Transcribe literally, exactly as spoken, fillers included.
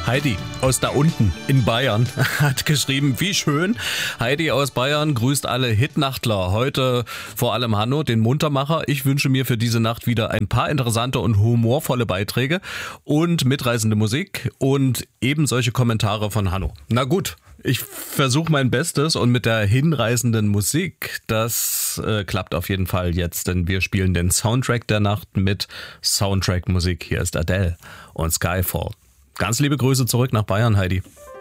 Heidi aus da unten in Bayern hat geschrieben, wie schön. Heidi aus Bayern grüßt alle Hitnachtler. Heute vor allem Hanno, den Muntermacher. Ich wünsche mir für diese Nacht wieder ein paar interessante und humorvolle Beiträge und mitreißende Musik und eben solche Kommentare von Hanno. Na gut, ich versuche mein Bestes und mit der hinreißenden Musik, das äh, klappt auf jeden Fall jetzt, denn wir spielen den Soundtrack der Nacht mit Soundtrack-Musik. Hier ist Adele und Skyfall. Ganz liebe Grüße zurück nach Bayern, Heidi.